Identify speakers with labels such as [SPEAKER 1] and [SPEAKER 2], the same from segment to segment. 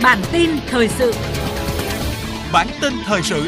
[SPEAKER 1] Bản tin thời sự.
[SPEAKER 2] Bản tin thời sự.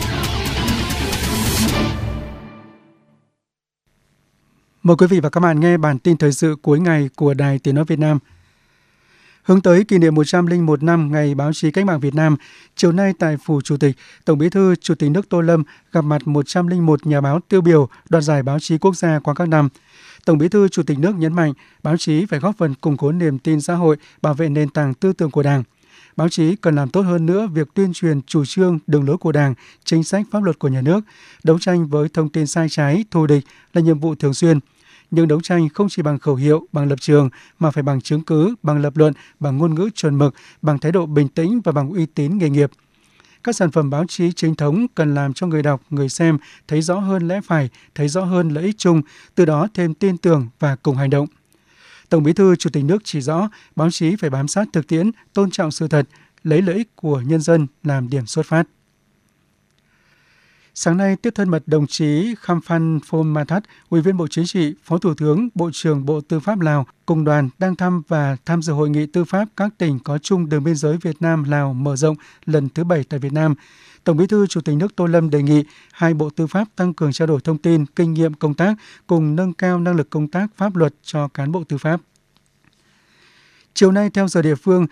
[SPEAKER 3] Mời quý vị và các bạn nghe bản tin thời sự cuối ngày của Đài Tiếng nói Việt Nam. Hướng tới kỷ niệm 101 năm Ngày Báo chí Cách mạng Việt Nam, chiều nay tại Phủ Chủ tịch, Tổng Bí thư Chủ tịch nước Tô Lâm gặp mặt 101 nhà báo tiêu biểu đoạt giải báo chí quốc gia qua các năm. Tổng Bí thư Chủ tịch nước nhấn mạnh, báo chí phải góp phần củng cố niềm tin xã hội, bảo vệ nền tảng tư tưởng của Đảng. Báo chí cần làm tốt hơn nữa việc tuyên truyền chủ trương, đường lối của Đảng, chính sách pháp luật của nhà nước, đấu tranh với thông tin sai trái, thù địch là nhiệm vụ thường xuyên. Nhưng đấu tranh không chỉ bằng khẩu hiệu, bằng lập trường, mà phải bằng chứng cứ, bằng lập luận, bằng ngôn ngữ chuẩn mực, bằng thái độ bình tĩnh và bằng uy tín nghề nghiệp. Các sản phẩm báo chí chính thống cần làm cho người đọc, người xem thấy rõ hơn lẽ phải, thấy rõ hơn lợi ích chung, từ đó thêm tin tưởng và cùng hành động. Tổng Bí thư Chủ tịch nước chỉ rõ, báo chí phải bám sát thực tiễn, tôn trọng sự thật, lấy lợi ích của nhân dân làm điểm xuất phát. Sáng nay, tiếp thân mật đồng chí Khamphanh Phommathat, Ủy viên Bộ Chính trị, Phó Thủ tướng, Bộ trưởng Bộ Tư pháp Lào, cùng đoàn đang thăm và tham dự hội nghị tư pháp các tỉnh có chung đường biên giới Việt Nam-Lào mở rộng lần thứ 7 tại Việt Nam. Tổng Bí thư Chủ tịch nước Tô Lâm đề nghị hai bộ tư pháp tăng cường trao đổi thông tin, kinh nghiệm công tác cùng nâng cao năng lực công tác pháp luật cho cán bộ tư pháp. Chiều nay, theo giờ địa phương,